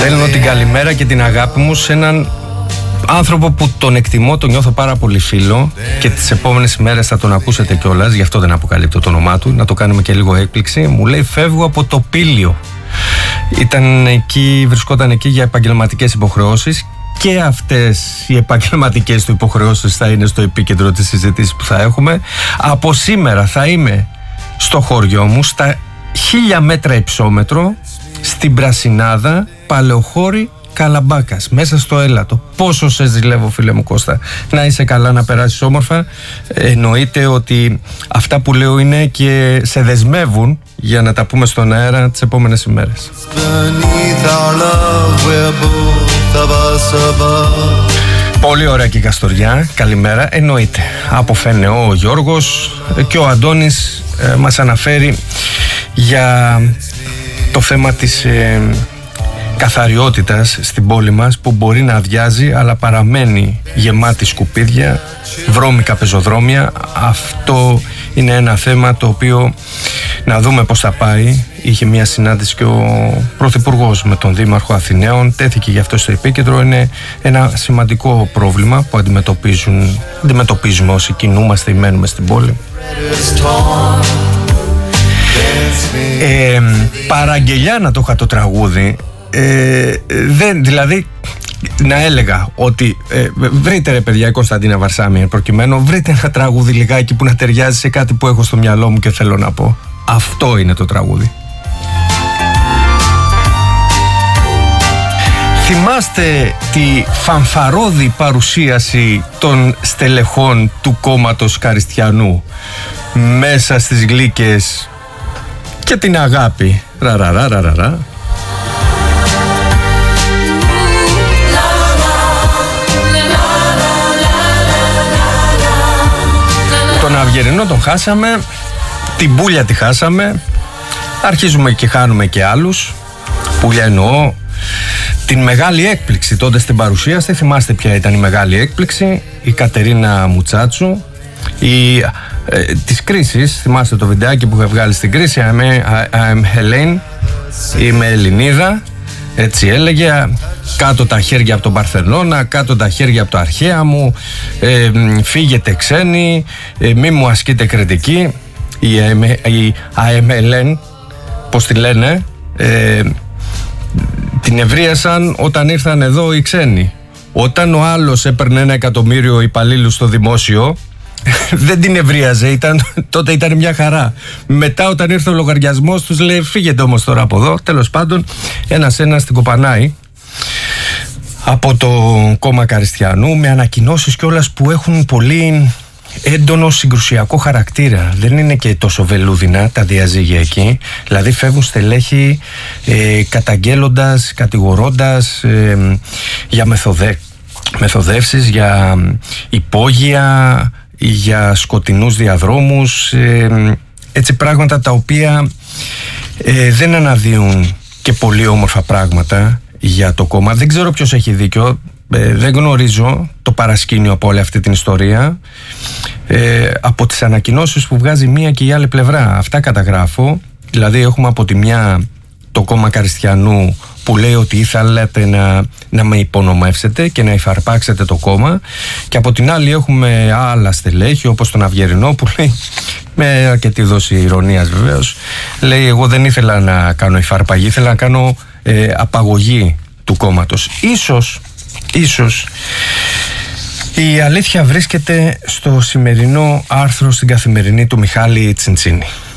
Στέλνω την καλημέρα και την αγάπη μου σε έναν άνθρωπο που τον εκτιμώ, τον νιώθω πάρα πολύ φίλο και τις επόμενες ημέρες θα τον ακούσετε κιόλας, γι' αυτό δεν αποκαλύπτω το όνομά του, να το κάνουμε και λίγο έκπληξη. Μου λέει φεύγω από το Πήλιο. Βρισκόταν εκεί για επαγγελματικές υποχρεώσεις και αυτές οι επαγγελματικές του υποχρεώσεις θα είναι στο επίκεντρο της συζήτησης που θα έχουμε. Από σήμερα θα είμαι στο χωριό μου, στα 1000 μέτρα υψόμετρο, στην Πρασινάδα, Παλαιοχώρη, Καλαμπάκας, μέσα στο έλατο. Πόσο σε ζηλεύω, φίλε μου Κώστα. Να είσαι καλά, να περάσεις όμορφα. Εννοείται ότι αυτά που λέω είναι και σε δεσμεύουν για να τα πούμε στον αέρα τις επόμενες ημέρες. Πολύ ωραία και η Καστοριά, καλημέρα. Εννοείται. Από Φενεό ο Γιώργος και ο Αντώνης μας αναφέρει για το θέμα της καθαριότητας στην πόλη μας, που μπορεί να αδειάζει αλλά παραμένει γεμάτη σκουπίδια, βρώμικα πεζοδρόμια. Αυτό είναι ένα θέμα το οποίο να δούμε πώς θα πάει. Είχε μια συνάντηση και ο Πρωθυπουργός με τον Αθηναίων, τέθηκε γι' αυτό στο επίκεντρο. Είναι ένα σημαντικό πρόβλημα που αντιμετωπίζουμε όσοι κινούμαστε ή μένουμε στην πόλη. Παραγγελιά να το είχα το τραγούδι, δηλαδή να έλεγα ότι βρείτε ρε παιδιά, η Κωνσταντίνα Βαρσάμι προκειμένου, βρείτε ένα τραγούδι λιγάκι που να ταιριάζει σε κάτι που έχω στο μυαλό μου και θέλω να πω. Αυτό είναι το τραγούδι. Θυμάστε τη φανφαρώδη παρουσίαση των στελεχών του κόμματος Καριστιανού μέσα στις γλύκες και την αγάπη. Ραραραραραρα. Τον Αυγερινό τον χάσαμε, την Πούλια τη χάσαμε, αρχίζουμε και χάνουμε και άλλους. Πούλια εννοώ την μεγάλη έκπληξη τότε στην παρουσίαση. Θυμάστε ποια ήταν η μεγάλη έκπληξη? Η Κατερίνα Μουτσάτσου, της κρίσης. Θυμάστε το βιντεάκι που είχε βγάλει στην κρίση? I'm Helene, είμαι Ελληνίδα. Έτσι έλεγε, κάτω τα χέρια από τον Παρθενώνα, κάτω τα χέρια από το αρχαία μου, φύγετε ξένοι, μη μου ασκείτε κριτική. Η I'm Helene, πώς τη λένε, την ευρίασαν όταν ήρθαν εδώ οι ξένοι. Όταν ο άλλος έπαιρνε 1 εκατομμύριο υπαλλήλους στο δημόσιο, δεν την ευρίαζε, τότε ήταν μια χαρά. Μετά όταν ήρθε ο λογαριασμός τους λέει φύγετε όμως τώρα από εδώ. Τέλος πάντων, ένας την κοπανάει από το κόμμα Καριστιανού, με ανακοινώσεις κιόλας που έχουν πολύ έντονο συγκρουσιακό χαρακτήρα. Δεν είναι και τόσο βελούδινα τα διαζύγια εκεί. Δηλαδή φεύγουν στελέχη καταγγέλλοντας, κατηγορώντας για μεθοδεύσεις, για υπόγεια, για σκοτεινούς διαδρόμους, έτσι πράγματα τα οποία δεν αναδύουν και πολύ όμορφα πράγματα για το κόμμα. Δεν ξέρω ποιος έχει δίκιο, δεν γνωρίζω το παρασκήνιο από όλη αυτή την ιστορία, από τις ανακοινώσεις που βγάζει μία και η άλλη πλευρά. Αυτά καταγράφω. Δηλαδή έχουμε από τη μια το κόμμα Καριστιανού που λέει ότι ήθελατε να με υπονομεύσετε και να υφαρπάξετε το κόμμα, και από την άλλη έχουμε άλλα στελέχη όπως τον Αυγερινό που λέει, με αρκετή δόση ηρωνίας βεβαίως, λέει εγώ δεν ήθελα να κάνω υφαρπαγή, ήθελα να κάνω απαγωγή του κόμματος. Ίσως η αλήθεια βρίσκεται στο σημερινό άρθρο στην Καθημερινή του Μιχάλη Τσιντσίνη.